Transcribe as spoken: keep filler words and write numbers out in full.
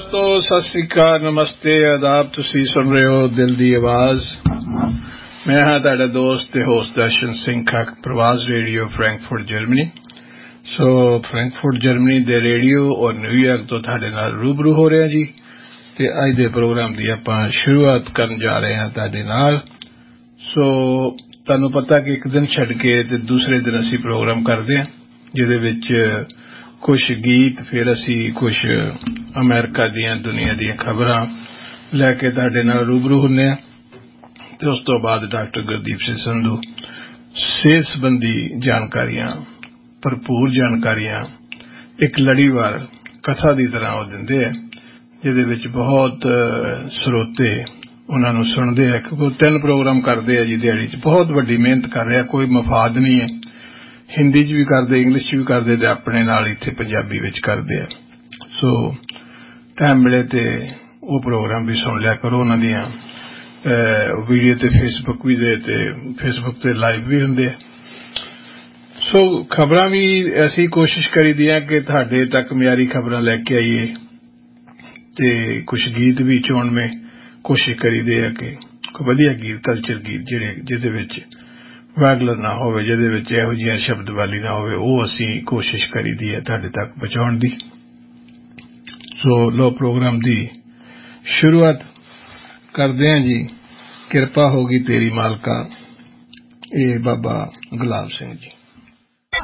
ਦੋਸਤੋ ਸਤਿ ਸ੍ਰੀ ਅਕਾਲ, ਨਮਸਤੇ, ਆਦਾਬ। ਤੁਸੀਂ ਸੁਣ ਰਹੇ ਹੋ ਦਿਲ ਦੀ ਆਵਾਜ਼। ਮੈਂ ਹਾਂ ਤੁਹਾਡਾ ਦੋਸਤ ਤੇ ਹੋਸਟ ਦਰਸ਼ਨ ਸਿੰਘ ਖੱਕ, ਪ੍ਰਵਾਸ ਰੇਡੀਓ ਫਰੈਂਕਫਰਟ ਜਰਮਨੀ। ਸੋ ਫਰੈਂਕਫਰਟ ਜਰਮਨੀ ਦੇ ਰੇਡੀਓ ਔਰ ਨਿਊਯਾਰਕ ਤੋਂ ਤੁਹਾਡੇ ਨਾਲ ਰੂਬਰੂ ਹੋ ਰਿਹਾ ਜੀ। ਤੇ ਅੱਜ ਦੇ ਪ੍ਰੋਗਰਾਮ ਦੀ ਆਪਾਂ ਸ਼ੁਰੂਆਤ ਕਰਨ ਜਾ ਰਹੇ ਹਾਂ ਤੁਹਾਡੇ ਨਾਲ। ਸੋ ਤੁਹਾਨੂੰ ਪਤਾ ਕਿ ਇੱਕ ਦਿਨ ਛੱਡ ਕੇ ਤੇ ਦੂਸਰੇ ਦਿਨ ਅਸੀਂ ਪ੍ਰੋਗਰਾਮ ਕਰਦੇ ਹਾਂ, ਜਿਹਦੇ ਵਿੱਚ ਕੁਝ ਗੀਤ, ਫਿਰ ਅਸੀਂ ਕੁਝ ਅਮਰੀਕਾ ਦੀਆਂ ਦੁਨੀਆ ਦੀਆਂ ਖਬਰਾਂ ਲੈ ਕੇ ਤੁਹਾਡੇ ਨਾਲ ਰੂਬਰੂ ਹੁੰਦੇ ਹਾਂ। ਤੇ ਉਸ ਤੋਂ ਬਾਅਦ ਡਾਕਟਰ ਗੁਰਦੀਪ ਸਿੰਘ ਸੰਧੂ ਸਿਹਤ ਸੰਬੰਧੀ ਜਾਣਕਾਰੀਆਂ, ਭਰਪੂਰ ਜਾਣਕਾਰੀਆਂ ਇੱਕ ਲੜੀਵਾਰ ਕਥਾ ਦੀ ਤਰ੍ਹਾਂ ਉਹ ਦਿੰਦੇ ਹੈ, ਜਿਹਦੇ ਵਿੱਚ ਬਹੁਤ ਸਰੋਤੇ ਉਹਨਾਂ ਨੂੰ ਸੁਣਦੇ ਹੈ, ਕਿਉਂਕਿ ਉਹ ਤਿੰਨ ਪ੍ਰੋਗਰਾਮ ਕਰਦੇ ਆ ਜੀ ਦਿਹਾੜੀ 'ਚ। ਬਹੁਤ ਵੱਡੀ ਮਿਹਨਤ ਕਰ ਰਿਹਾ, ਕੋਈ ਮਫਾਦ ਨਹੀਂ ਹੈ। ਹਿੰਦੀ 'ਚ ਵੀ ਕਰਦੇ, ਇੰਗਲਿਸ਼ 'ਚ ਵੀ ਕਰਦੇ ਤੇ ਆਪਣੇ ਨਾਲ ਇੱਥੇ ਪੰਜਾਬੀ ਵਿੱਚ ਕਰਦੇ ਆ। ਸੋ ਟਾਈਮ ਮਿਲੇ ਤੇ ਉਹ ਪ੍ਰੋਗਰਾਮ ਵੀ ਸੁਣ ਲਿਆ ਕਰੋ। ਉਹਨਾਂ ਦੀਆਂ ਵੀਡੀਓ ਤੇ ਫੇਸਬੁੱਕ ਵੀ ਦੇ ਤੇ ਫੇਸਬੁੱਕ ਤੇ ਲਾਈਵ ਵੀ ਹੁੰਦੇ ਆ। ਸੋ ਖਬਰਾਂ ਵੀ ਅਸੀਂ ਕੋਸ਼ਿਸ਼ ਕਰੀਦੀ ਆ ਕਿ ਤੁਹਾਡੇ ਤੱਕ ਮਿਆਰੀ ਖਬਰਾਂ ਲੈ ਕੇ ਆਈਏ, ਤੇ ਕੁਝ ਗੀਤ ਵੀ ਚੁਣਵੇਂ ਕੋਸ਼ਿਸ਼ ਕਰੀਦੇ ਆ ਕਿ ਕੋਈ ਵਧੀਆ ਗੀਤ, ਕਲਚਰ ਗੀਤ ਜਿਹੜੇ ਜਿਹਦੇ ਵਿੱਚ ਵਾਗਲਰ ਨਾ ਹੋਵੇ, ਜਿਹਦੇ ਵਿੱਚ ਇਹੋ ਜਿਹੀਆਂ ਸ਼ਬਦਵਾਲੀ ਨਾ ਹੋਵੇ, ਉਹ ਅਸੀਂ ਕੋਸ਼ਿਸ਼ ਕਰੀਦੀ ਹੈ ਤੁਹਾਡੇ ਤੱਕ ਪਹੁੰਚਾਉਣ ਦੀ। ਸੋ ਲੋ ਪ੍ਰੋਗਰਾਮ ਦੀ ਸ਼ੁਰੂਆਤ ਕਰਦੇ ਹਾਂ ਜੀ। ਕਿਰਪਾ ਹੋਗੀ ਤੇਰੀ ਮਾਲਕਾ, ਇਹ ਬਾਬਾ ਗੁਲਾਬ ਸਿੰਘ ਜੀ।